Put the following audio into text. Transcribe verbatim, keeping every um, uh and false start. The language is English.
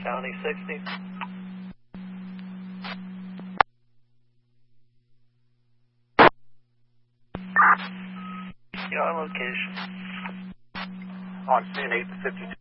County sixty. Your location. On scene eight fifty-two.